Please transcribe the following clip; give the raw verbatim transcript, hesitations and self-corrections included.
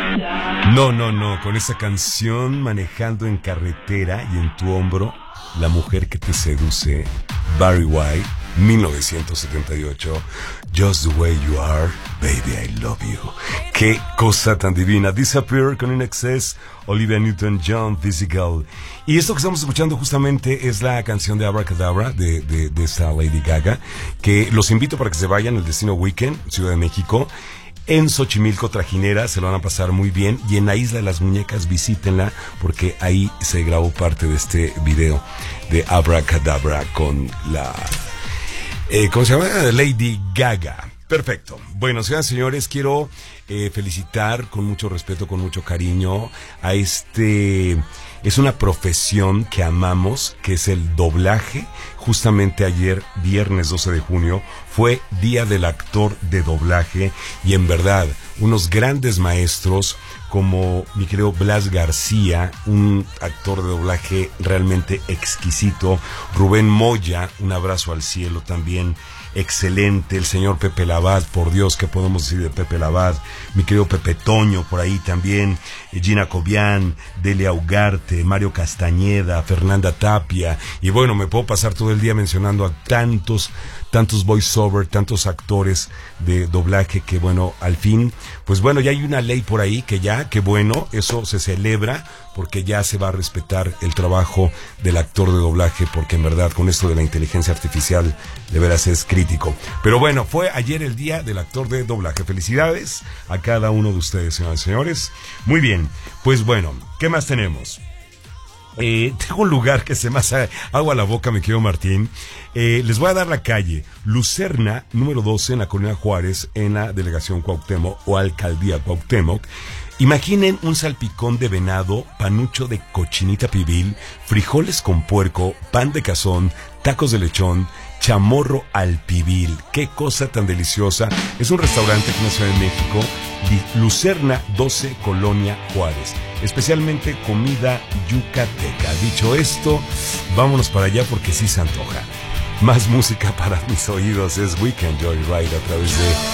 No, no, no, con esa canción manejando en carretera y en tu hombro, La mujer que te seduce, Barry White, mil novecientos setenta y ocho, Just the way you are, baby, I love you. Qué cosa tan divina. Disappear con In Excess, Olivia Newton-John, Physical. Y esto que estamos escuchando justamente es la canción de Abracadabra de, de, de esta Lady Gaga, que los invito para que se vayan al Destino Weekend, Ciudad de México. En Xochimilco Trajinera se lo van a pasar muy bien, y en la Isla de las Muñecas visítenla porque ahí se grabó parte de este video de Abracadabra con la eh, ¿cómo se llama? Lady Gaga. Perfecto. Bueno, señoras y señores, quiero eh, felicitar con mucho respeto, con mucho cariño a este... Es una profesión que amamos, que es el doblaje. Justamente ayer, viernes doce de junio, fue Día del Actor de Doblaje, y en verdad, unos grandes maestros como mi querido Blas García, un actor de doblaje realmente exquisito, Rubén Moya, un abrazo al cielo también, excelente, el señor Pepe Labad, por Dios, ¿qué podemos decir de Pepe Labad? Mi querido Pepe Toño, por ahí también, Gina Cobian, Delia Ugarte, Mario Castañeda, Fernanda Tapia, y bueno, me puedo pasar todo el día mencionando a tantos, tantos voiceover, tantos actores de doblaje que bueno, al fin, pues bueno, ya hay una ley por ahí que ya, que bueno, eso se celebra, porque ya se va a respetar el trabajo del actor de doblaje, porque en verdad con esto de la inteligencia artificial de veras es crítico. Pero bueno, fue ayer el Día del Actor de Doblaje. Felicidades a cada uno de ustedes, señoras y señores. Muy bien, pues bueno, ¿qué más tenemos? Eh, tengo un lugar que se me hace agua a la boca, me querido Martín. Eh, les voy a dar la calle Lucerna, número doce, en la Colonia Juárez, en la delegación Cuauhtémoc o alcaldía Cuauhtémoc. Imaginen un salpicón de venado, panucho de cochinita pibil, frijoles con puerco, pan de cazón, tacos de lechón, chamorro al pibil. ¡Qué cosa tan deliciosa! Es un restaurante aquí en la Ciudad de México, Lucerna doce, Colonia Juárez. Especialmente comida yucateca. Dicho esto, vámonos para allá porque sí se antoja. Más música para mis oídos. Es Weekend Joyride a través de